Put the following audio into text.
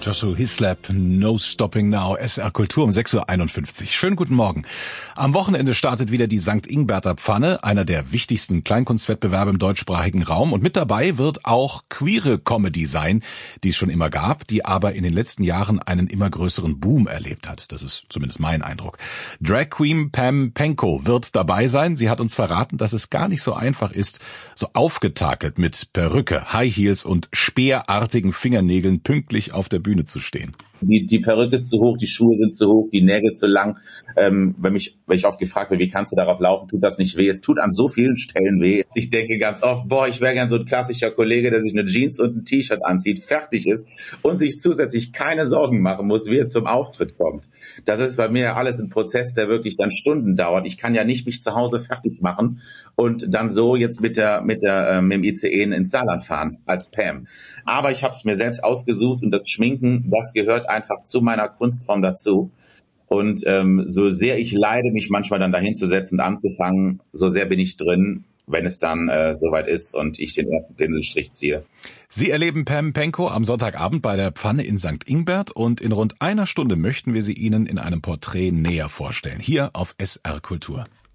Joshua Hislop, No Stopping Now, SR Kultur um 6.51 Uhr. Schönen guten Morgen. Am Wochenende startet wieder die St. Ingberter Pfanne, einer der wichtigsten Kleinkunstwettbewerbe im deutschsprachigen Raum. Und mit dabei wird auch queere Comedy sein, die es schon immer gab, die aber in den letzten Jahren einen immer größeren Boom erlebt hat. Das ist zumindest mein Eindruck. Drag Queen Pam Penko wird dabei sein. Sie hat uns verraten, dass es gar nicht so einfach ist, so aufgetakelt mit Perücke, High Heels und speerartigen Fingernägeln pünktlich auf der Bühne zu stehen. Die Perücke ist zu hoch, die Schuhe sind zu hoch, die Nägel zu lang. Wenn ich oft gefragt werde, wie kannst du darauf laufen, tut das nicht weh? Es tut an so vielen Stellen weh. Ich denke ganz oft, ich wäre gern so ein klassischer Kollege, der sich eine Jeans und ein T-Shirt anzieht, fertig ist und sich zusätzlich keine Sorgen machen muss, wie er zum Auftritt kommt. Das ist bei mir alles ein Prozess, der wirklich dann Stunden dauert. Ich kann ja nicht mich zu Hause fertig machen und dann so jetzt mit dem ICE ins Saarland fahren als Pam. Aber ich habe es mir selbst ausgesucht und das Schminken, das gehört einfach zu meiner Kunstform dazu. Und so sehr ich leide, mich manchmal dann dahin zu setzen und anzufangen, so sehr bin ich drin, wenn es dann soweit ist und ich den ersten Pinselstrich ziehe. Sie erleben Pam Penko am Sonntagabend bei der Pfanne in St. Ingbert und in rund einer Stunde möchten wir sie Ihnen in einem Porträt näher vorstellen, hier auf SR Kultur.